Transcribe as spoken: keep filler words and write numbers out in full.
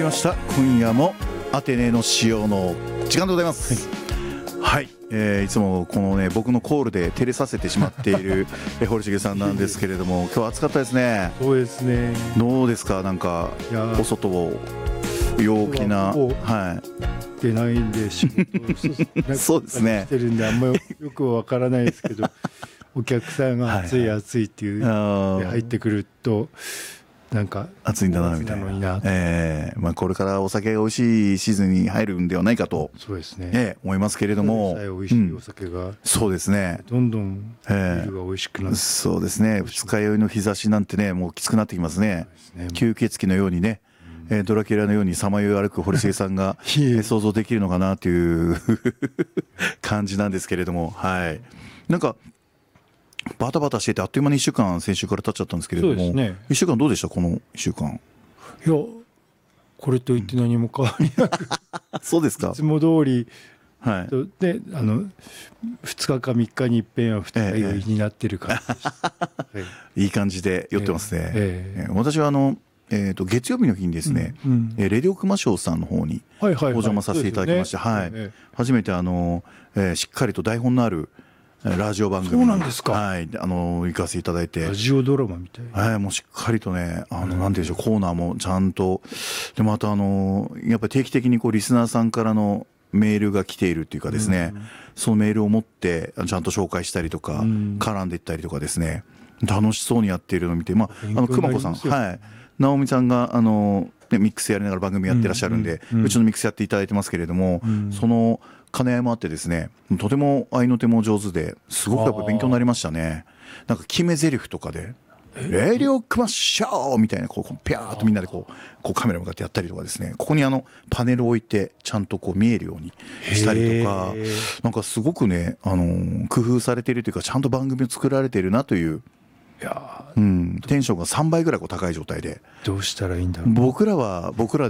りました。今夜もアテネの塩の時間でございます。はい、はい、えー、いつもこのね僕のコールで照れさせてしまっている堀重さんなんですけれども、今日暑かったですね。 そうですね。 どうですか、なんかお外を陽気な、はい、 出ないんで仕事そうですねしてるんであんまりよくわからないですけどお客さんが暑い暑いっていうで入ってくるとなんか暑いんだなみたいな、えーまあ、これからお酒が美味しいシーズンに入るんではないかと、 そうですね、 えー、思いますけれども、 美味しいお酒が、うん、 そうですね、 どんどんビールが美味しくなって、えー、 そうですね、二日酔いの日差しなんてねもうきつくなってきますね。吸血鬼のようにね、えー、ドラキュラのようにさまよい歩く堀重さんが想像できるのかなという感じなんですけれども、はい、なんかバタバタしててあっという間にいっしゅうかん先週から経っちゃったんですけれども、ね、いっしゅうかんどうでした、このいっしゅうかん。 いやこれといって何も変わりなくそうですか、 いつも通り、 はい、 であのふつかかみっかにいっぺんは二日酔いになってる感じでした、ええはい、 いい感じで酔ってますね、ええええ、私はあのえー、と月曜日の日にですね、うんうん、レディオクマショーさんの方にお邪魔させていただきまして、はい、初めてあの、えー、しっかりと台本のあるラジオ番組に、 そうなんですか、 はい、あの行かせていただいて、 ラジオドラマみたいな、 はい、もうしっかりとね、あの、うん、なんていうんでしょう、コーナーもちゃんと、でまたあのやっぱり定期的にこうリスナーさんからのメールが来ているっていうかですね、うん、そのメールを持ってちゃんと紹介したりとか、うん、絡んでいったりとかですね、楽しそうにやっているのを見て、まあ、あの熊子さん、はい、直美さんがあの、ね、ミックスやりながら番組やってらっしゃるんで、うんうんうん、うちのミックスやっていただいてますけれども、うん、その兼ね合いもあってですね、とても合いの手も上手ですごくやっぱ勉強になりましたね。なんか決め台詞とかでレディオクマショーみたいな、こうピャーっとみんなでこうこうカメラ向かってやったりとかですね、ここにあのパネルを置いてちゃんとこう見えるようにしたりとか、なんかすごくね、あの工夫されているというか、ちゃんと番組を作られているなという、いや、うん、テンションがさんばいぐらいこう高い状態で、 どうしたらいいんだろう、 僕らは僕ら